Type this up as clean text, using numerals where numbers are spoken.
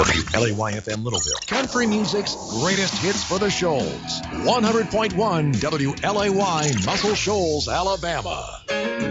WLAY-FM Littleville, country music's greatest hits for the Shoals. 100.1 WLAY, Muscle Shoals, Alabama.